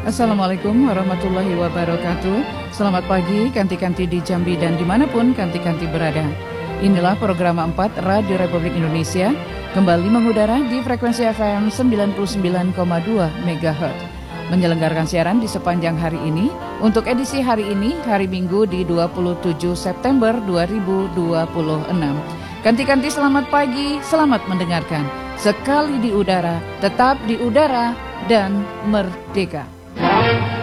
Assalamualaikum warahmatullahi wabarakatuh. Selamat pagi Kanti-Kanti di Jambi dan dimanapun Kanti-Kanti berada. Inilah program 4 Radio Republik Indonesia kembali mengudara di frekuensi FM 99,2 MHz. Menyelenggarakan siaran di sepanjang hari ini. Untuk edisi hari ini, hari Minggu di 27 September 2026. Kanti-Kanti selamat pagi, selamat mendengarkan. Sekali di udara, tetap di udara dan merdeka.